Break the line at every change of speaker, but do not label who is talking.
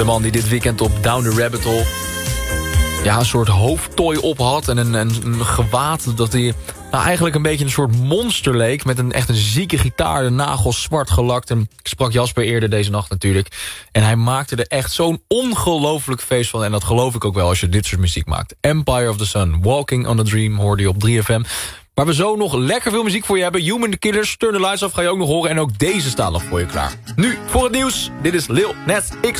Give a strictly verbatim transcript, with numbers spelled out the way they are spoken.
De man die dit weekend op Down the Rabbit Hole... ja, een soort hoofdtooi op had en een, een, een gewaad dat hij... nou, eigenlijk een beetje een soort monster leek... met een echt een zieke gitaar, de nagels zwart gelakt. En ik sprak Jasper eerder deze nacht natuurlijk. En hij maakte er echt zo'n ongelooflijk feest van. En dat geloof ik ook wel als je dit soort muziek maakt. Empire of the Sun, Walking on a Dream hoorde je op drie F M. Waar we zo nog lekker veel muziek voor je hebben. Human the Killers, Turn the Lights Off ga je ook nog horen. En ook deze staan nog voor je klaar. Nu, voor het nieuws, dit is Lil Nas X.